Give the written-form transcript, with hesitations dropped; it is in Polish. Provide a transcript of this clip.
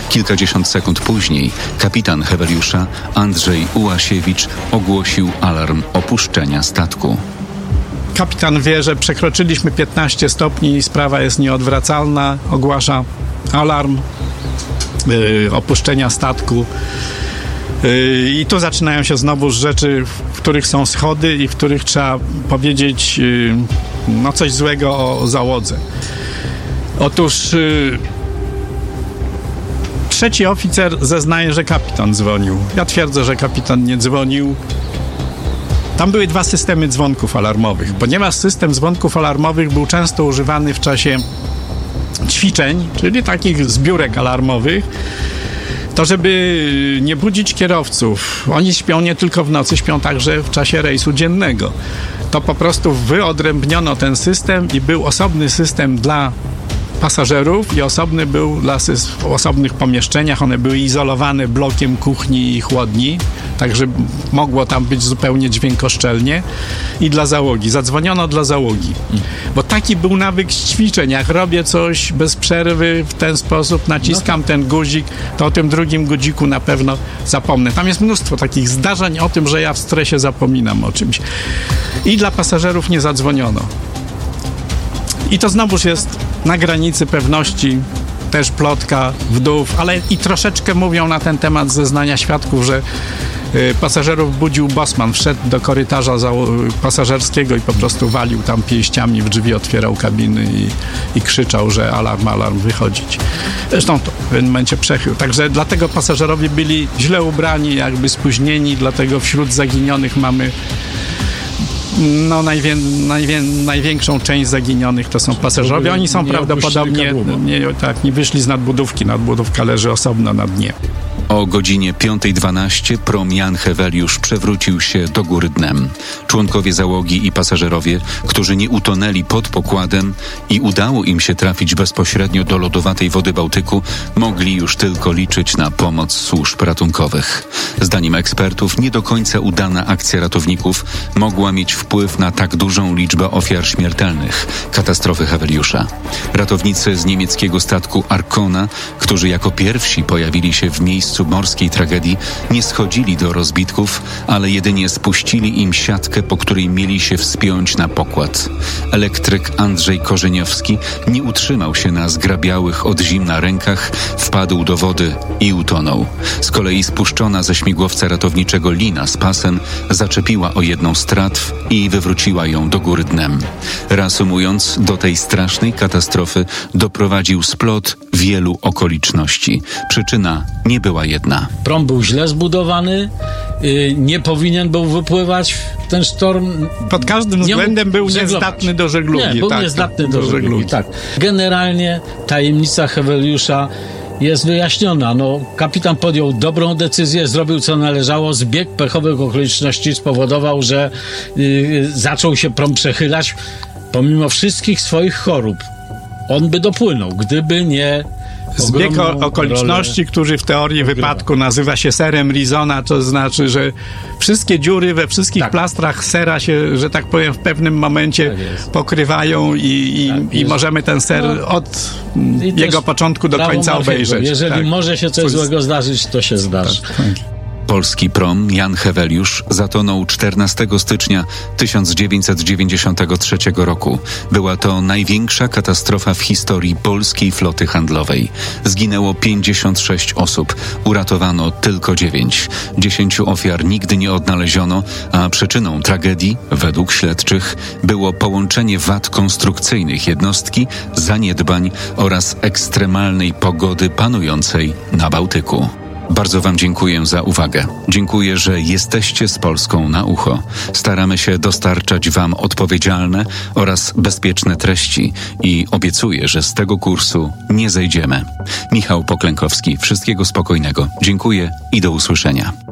Kilkadziesiąt sekund później kapitan Heweliusza, Andrzej Ułasiewicz, ogłosił alarm opuszczenia statku. Kapitan wie, że przekroczyliśmy 15 stopni i sprawa jest nieodwracalna. Ogłasza alarm opuszczenia statku. I tu zaczynają się znowu rzeczy, w których są schody i w których trzeba powiedzieć coś złego o załodze. Otóż trzeci oficer zeznaje, że kapitan dzwonił. Ja twierdzę, że kapitan nie dzwonił. Tam były dwa systemy dzwonków alarmowych. Ponieważ system dzwonków alarmowych był często używany w czasie ćwiczeń, czyli takich zbiórek alarmowych, to żeby nie budzić kierowców, oni śpią nie tylko w nocy, śpią także w czasie rejsu dziennego, to po prostu wyodrębniono ten system i był osobny system dla pasażerów i osobny był w osobnych pomieszczeniach. One były izolowane blokiem kuchni i chłodni, także mogło tam być zupełnie dźwiękoszczelnie, i dla załogi. Zadzwoniono dla załogi, bo taki był nawyk z ćwiczeń. Jak robię coś bez przerwy w ten sposób, naciskam ten guzik, to o tym drugim guziku na pewno zapomnę. Tam jest mnóstwo takich zdarzeń o tym, że ja w stresie zapominam o czymś. I dla pasażerów nie zadzwoniono. I to znowuż jest na granicy pewności, też plotka wdów, ale i troszeczkę mówią na ten temat zeznania świadków, że pasażerów budził bosman, wszedł do korytarza pasażerskiego i po prostu walił tam pięściami w drzwi, otwierał kabiny i krzyczał, że alarm, wychodzić. Zresztą to w pewnym momencie przechył. Także dlatego pasażerowie byli źle ubrani, jakby spóźnieni, dlatego wśród zaginionych mamy największą część zaginionych to są pasażerowie. Oni są prawdopodobnie nie wyszli z nadbudówki. Nadbudówka leży osobno na dnie. O godzinie 5:12 prom Jan Heweliusz przewrócił się do góry dnem. Członkowie załogi i pasażerowie, którzy nie utonęli pod pokładem i udało im się trafić bezpośrednio do lodowatej wody Bałtyku, mogli już tylko liczyć na pomoc służb ratunkowych. Zdaniem ekspertów nie do końca udana akcja ratowników mogła mieć wpływ na tak dużą liczbę ofiar śmiertelnych katastrofy Heweliusza. Ratownicy z niemieckiego statku Arkona, którzy jako pierwsi pojawili się w miejscu morskiej tragedii, nie schodzili do rozbitków, ale jedynie spuścili im siatkę, po której mieli się wspiąć na pokład. Elektryk Andrzej Korzeniowski nie utrzymał się na zgrabiałych od zimna rękach, wpadł do wody i utonął. Z kolei spuszczona ze śmigłowca ratowniczego lina z pasem zaczepiła o jedną z tratw i wywróciła ją do góry dnem. Reasumując, do tej strasznej katastrofy doprowadził splot wielu okoliczności. Przyczyna nie była jedna. Prom był źle zbudowany, nie powinien był wypływać w ten sztorm. Pod każdym względem był niezdatny do żeglugi. Nie, był niezdatny do żeglugi. Tak. Generalnie tajemnica Heweliusza jest wyjaśniona. Kapitan podjął dobrą decyzję, zrobił co należało. Zbieg pechowych okoliczności spowodował, że zaczął się prom przechylać pomimo wszystkich swoich chorób. On by dopłynął, gdyby nie zbieg okoliczności, który w teorii wypadku nazywa się serem Risona, to znaczy, że wszystkie dziury we wszystkich plastrach sera się, że tak powiem, w pewnym momencie pokrywają i możemy ten ser od jego początku do końca obejrzeć. Jeżeli może się coś złego zdarzyć, to się zdarzy. Polski prom Jan Heweliusz zatonął 14 stycznia 1993 roku. Była to największa katastrofa w historii polskiej floty handlowej. Zginęło 56 osób, uratowano tylko 9. 10 ofiar nigdy nie odnaleziono, a przyczyną tragedii, według śledczych, było połączenie wad konstrukcyjnych jednostki, zaniedbań oraz ekstremalnej pogody panującej na Bałtyku. Bardzo Wam dziękuję za uwagę. Dziękuję, że jesteście z Polską na ucho. Staramy się dostarczać Wam odpowiedzialne oraz bezpieczne treści i obiecuję, że z tego kursu nie zejdziemy. Michał Poklękowski, wszystkiego spokojnego. Dziękuję i do usłyszenia.